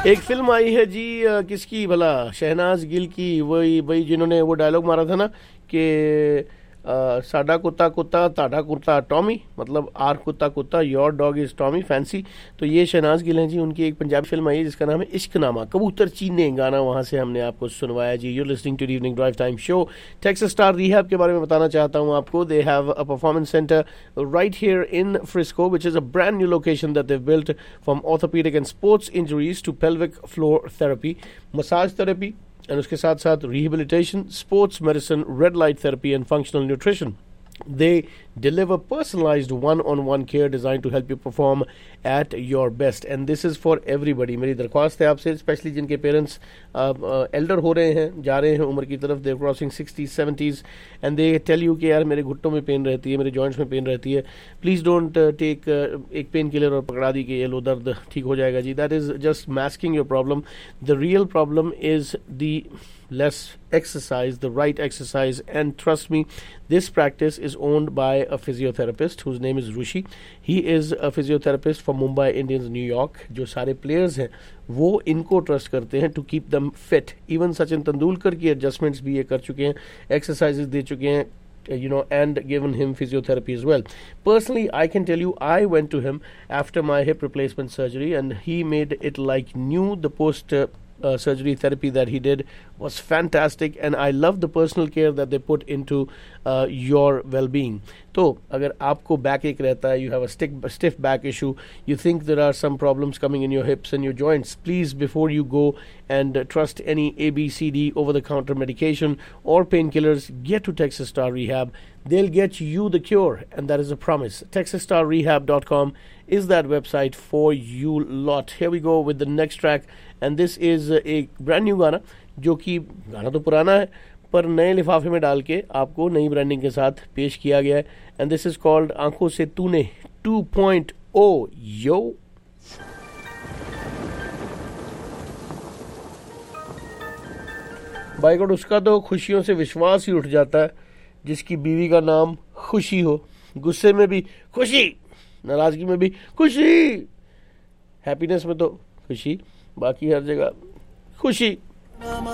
एक फिल्म आई है जी, किसकी भला, शहनाज गिल की, वही वही जिन्होंने वो डायलॉग मारा था ना कि साडा कुत्ता कुत्ता ताडा कुत्ता टॉमी, मतलब आर कुत्ता कुत्ता your dog is Tommy fancy. तो ये शहनाज गिल हैं जी, उनकी एक पंजाबी फिल्म आई है जिसका नाम है इश्कनामा, कबूतर चीने, गाना वहां से हमने आपको सुनवाया जी। You listening to evening drive time show. Texas star rehab के बारे में बताना चाहता हूं आपको। They have a performance centre right here in Frisco which is a brand new location that they built from orthopaedic and sports injuries to pelvic floor therapy, massage therapy, और उसके साथ साथ rehabilitation, sports medicine, red light therapy and functional nutrition. They deliver personalized one-on-one care designed to help you perform at your best, and this is for everybody. मेरी दरख्वास्त है आपसे, specially जिनके parents Elder हो रहे हैं, जा रहे हैं उम्र की तरफ, देर crossing 60s 70s, and they tell you कि यार मेरे घुट्टों में पेन रहती है, मेरे जॉइंट्स में पेन रहती है, प्लीज़ डोंट टेक एक पेन किलर और पकड़ा दी कि ये लो दर्द ठीक हो जाएगा जी. That is just masking your problem. The real problem is the less exercise, the right exercise, and trust me, this practice is owned by a physiotherapist whose name is Rushi. He is a physiotherapist for Mumbai Indians, New York. जो सारे players हैं वो इनको trust करते हैं to keep them fit. Even Sachin Tendulkar की adjustments भी ये कर चुके हैं, exercises दे चुके हैं, you know, and given him physiotherapy as well. Personally, I can tell you, I went to him after my hip replacement surgery, and he made it like new. The post surgery therapy that he did was fantastic, and I love the personal care that they put into your well-being. तो अगर आपको back एक रहता है, you have a stiff back issue, you think there are some problems coming in your hips and your joints, please, before you go and trust any ABCD over-the-counter medication or painkillers, get to Texas Star Rehab. They'll get you the cure, and that is a promise. TexasStarRehab.com is that website for you lot. Here we go with the next track, and this is a brand new गाना, जो कि गाना तो पुराना है पर नए लिफाफे में डाल के आपको नई ब्रांडिंग के साथ पेश किया गया है. एंड दिस इज कॉल्ड आंखों से तूने 2.0. यो बाय गॉड, उसका तो खुशियों से विश्वास ही उठ जाता है जिसकी बीवी का नाम खुशी हो. गुस्से में भी खुशी, नाराजगी में भी खुशी, हैप्पीनेस में तो खुशी, बाकी हर जगह खुशी.